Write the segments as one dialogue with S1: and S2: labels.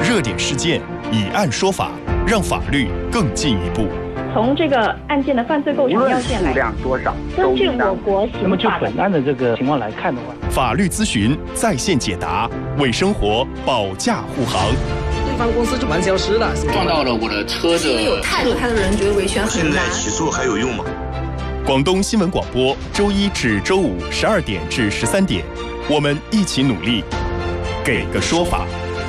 S1: 热点事件，以案说法，让法律更进一步。
S2: 从这个案件的犯罪构成要件来，
S3: 数量多少，
S2: 根据我国刑法的。
S4: 那么就本案的这个情况来看的话，
S1: 法律咨询在线解答，为生活保驾护航。
S5: 对方公司就蛮消失了，
S6: 撞到了我的车的。
S7: 有态度的人觉得维权很难。
S8: 现在起诉还有用吗？
S1: 广东新闻广播，周一至周五12点至13点，我们一起努力，给个说法。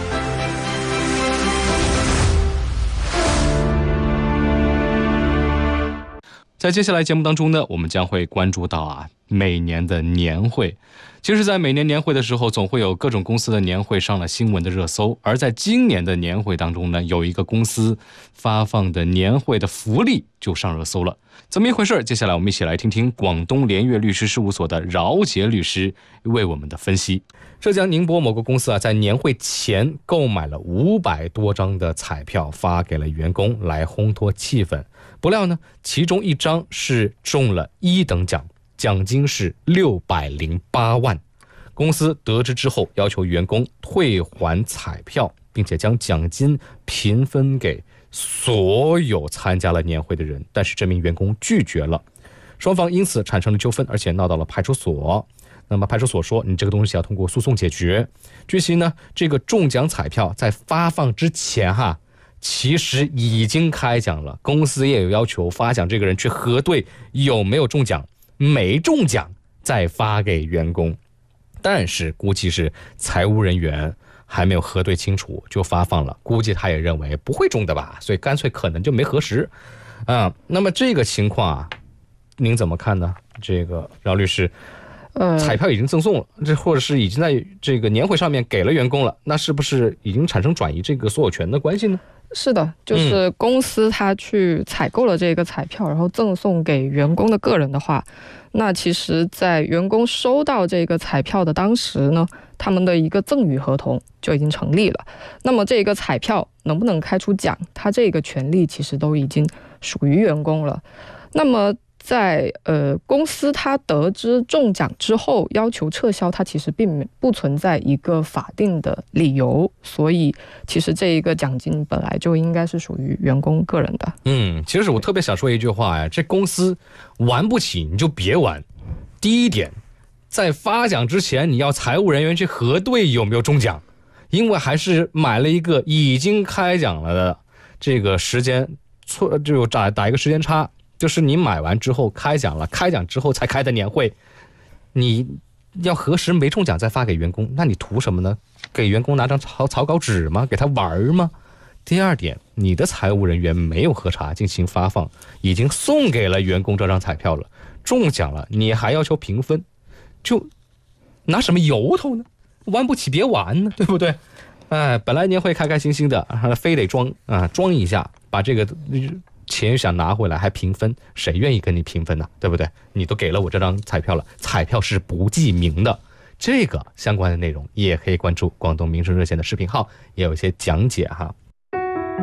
S9: 在接下来节目当中呢，我们将会关注到每年的年会。其实在每年年会的时候，总会有各种公司的年会上了新闻的热搜。而在今年的年会当中呢，有一个公司发放的年会的福利就上热搜了。怎么一回事？接下来我们一起来听听广东联悦律师事务所的饶杰律师为我们的分析。浙江宁波某个公司在年会前购买了500多张的彩票，发给了员工来烘托气氛。不料呢，其中一张是中了1等奖，奖金是608万。公司得知之后，要求员工退还彩票，并且将奖金平分给所有参加了年会的人，但是这名员工拒绝了，双方因此产生了纠纷，而且闹到了派出所。那么派出所说，你这个东西要通过诉讼解决。据悉呢，这个中奖彩票在发放之前其实已经开奖了，公司也有要求发奖这个人去核对有没有中奖，没中奖再发给员工。但是估计是财务人员还没有核对清楚就发放了，估计他也认为不会中的吧，所以干脆可能就没核实。那么这个情况您怎么看呢？这个饶律师，彩票已经赠送了，这或者是已经在这个年会上面给了员工了，那是不是已经产生转移这个所有权的关系呢？
S10: 是的，就是公司他去采购了这个彩票，然后赠送给员工的个人的话，那其实在员工收到这个彩票的当时呢，他们的一个赠与合同就已经成立了。那么这个彩票能不能开出奖，他这个权利其实都已经属于员工了。那么在公司他得知中奖之后要求撤销，它其实并不存在一个法定的理由，所以其实这一个奖金本来就应该是属于员工个人的。
S9: 其实我特别想说一句话这公司玩不起你就别玩。第一点，在发奖之前你要财务人员去核对有没有中奖，因为还是买了一个已经开奖了的这个时间就打一个时间差，就是你买完之后开奖了，开奖之后才开的年会，你要核实没中奖再发给员工，那你图什么呢？给员工拿张草稿纸吗？给他玩吗？第二点，你的财务人员没有核查进行发放，已经送给了员工这张彩票了，中奖了你还要求平分，就拿什么由头呢？玩不起别玩呢，对不对？本来年会开开心心的，非得装一下，把这个钱想拿回来还平分，谁愿意跟你平分呢？对不对？你都给了我这张彩票了，彩票是不记名的。这个相关的内容也可以关注广东民生热线的视频号，也有一些讲解